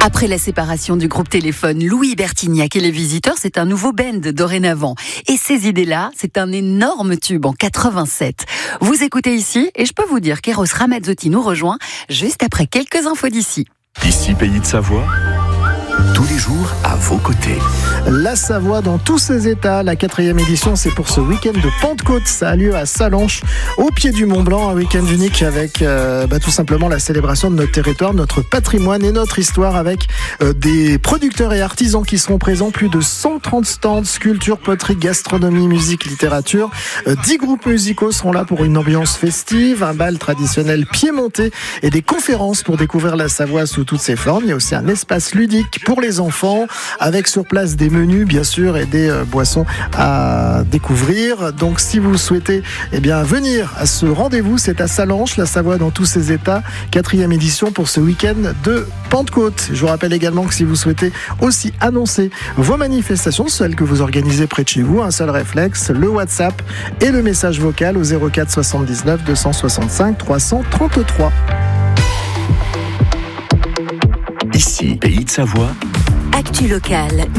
Après la séparation du groupe Téléphone, Louis Bertignac et les Visiteurs, c'est un nouveau band dorénavant. Et ces idées-là, c'est un énorme tube en 87. Vous écoutez ici, et je peux vous dire qu'Eros Ramazzotti nous rejoint juste après quelques infos d'ici. Ici, Pays de Savoie, tous les jours à vos côtés. La Savoie dans tous ses états. La 4e édition, c'est pour ce week-end de Pentecôte. Ça a lieu à Sallanches, au pied du Mont Blanc. Un week-end unique avec tout simplement la célébration de notre territoire, notre patrimoine et notre histoire, avec des producteurs et artisans qui seront présents. Plus de 130 stands, sculpture, poterie, gastronomie, musique, littérature. 10 groupes musicaux seront là pour une ambiance festive, un bal traditionnel piémontais et des conférences pour découvrir la Savoie sous toutes ses formes. Il y a aussi un espace ludique pour les enfants, avec sur place des menus bien sûr et des boissons à découvrir. Donc si vous souhaitez venir à ce rendez-vous, c'est à Sallanches, la Savoie dans tous ses états, 4e édition pour ce week-end de Pentecôte. Je vous rappelle également que si vous souhaitez aussi annoncer vos manifestations, celles que vous organisez près de chez vous, un seul réflexe, le WhatsApp et le message vocal au 04 79 265 333. Ici, Pays de Savoie. Actu locale.